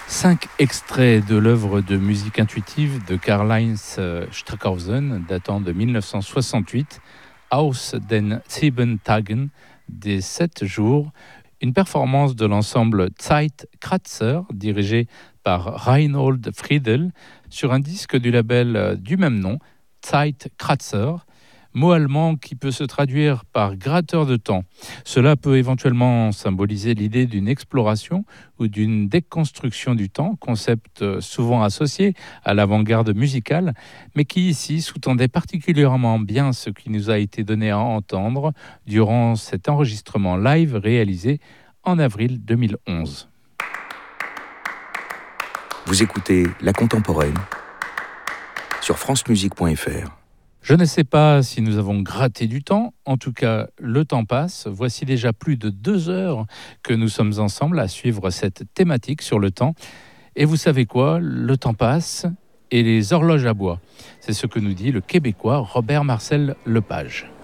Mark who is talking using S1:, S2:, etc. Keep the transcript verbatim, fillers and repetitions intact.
S1: Cinq extraits de l'œuvre de musique intuitive de Karl-Heinz Stockhausen datant de mille neuf cent soixante-huit, Aus den sieben Tagen, des sept jours, une performance de l'ensemble Zeitkratzer dirigé par Reinhold Friedel sur un disque du label du même nom, Zeitkratzer, mot allemand qui peut se traduire par gratteur de temps. Cela peut éventuellement symboliser l'idée d'une exploration ou d'une déconstruction du temps, concept souvent associé à l'avant-garde musicale, mais qui ici sous-tendait particulièrement bien ce qui nous a été donné à entendre durant cet enregistrement live réalisé en avril deux mille onze.
S2: Vous écoutez La Contemporaine sur francemusique point f r.
S1: Je ne sais pas si nous avons gratté du temps, en tout cas le temps passe. Voici déjà plus de deux heures que nous sommes ensemble à suivre cette thématique sur le temps. Et vous savez quoi, le temps passe et les horloges aboient. C'est ce que nous dit le Québécois Robert Marcel Lepage.